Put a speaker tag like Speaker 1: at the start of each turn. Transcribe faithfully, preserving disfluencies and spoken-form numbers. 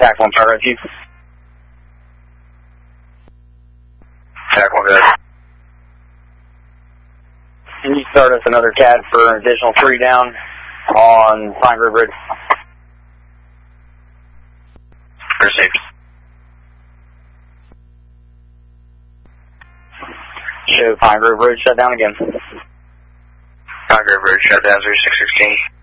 Speaker 1: Tac one, Power Chief.
Speaker 2: Tac one, good.
Speaker 1: Can you start us another C A D for an additional three down on Pine Grove Bridge?
Speaker 2: Received.
Speaker 1: Show Pine Grove Bridge shut down again.
Speaker 2: Pine Grove Bridge shut down, zero six sixteen.